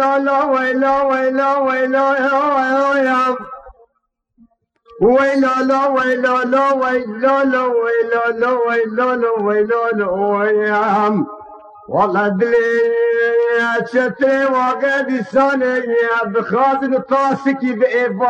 ويلا لا ويلا ويلا ويلا يا ويلا لا ويلا لا ويلا لا ويلا لا ويلا لا ويلا لا يا والله دلي شتري وقد سنة بخاطر طاسك بإيفا